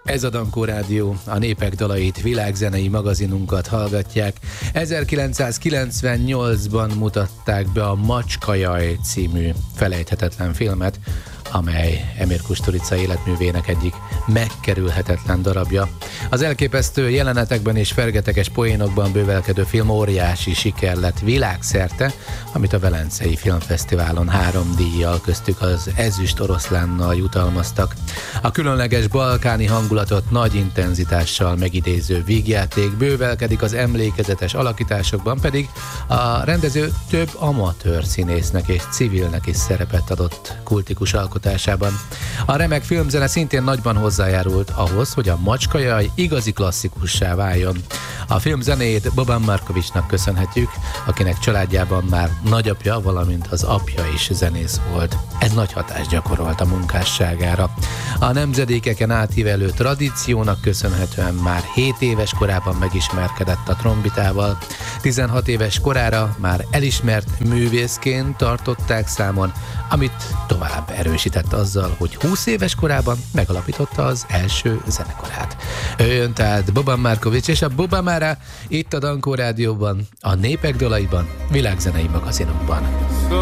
Ez a Dankó Rádió, a Népek dalait, világzenei magazinunkat hallgatják. 1998-ban mutatták be a Macskajaj című felejthetetlen filmet, amely Emir Kusturica életművének egyik megkerülhetetlen darabja. Az elképesztő jelenetekben és fergeteges poénokban bővelkedő film óriási siker lett világszerte, amit a Velencei Filmfesztiválon 3 díjjal, köztük az Ezüst Oroszlánnal jutalmaztak. A különleges balkáni hangulatot nagy intenzitással megidéző vígjáték bővelkedik, az emlékezetes alakításokban pedig a rendező több amatőr színésznek és civilnek is szerepet adott kultikus alkotásában. A remek filmzene szintén nagyban hozzájárult ahhoz, hogy a Macskajaj igazi klasszikussá váljon. A film zenéjét Boban Markovicsnak köszönhetjük, akinek családjában már nagyapja, valamint az apja is zenész volt. Ez nagy hatást gyakorolt a munkásságára. A nemzedékeken átívelő tradíciónak köszönhetően már 7 éves korában megismerkedett a trombitával. 16 éves korára már elismert művészként tartották számon, amit tovább erősített azzal, hogy 20 éves korában megalapította az első zenekarát. Ő jön tehát Boban Markovics és a Bobamára itt a Dankó Rádióban, a Népek dalaiban, világzenei magazinunkban.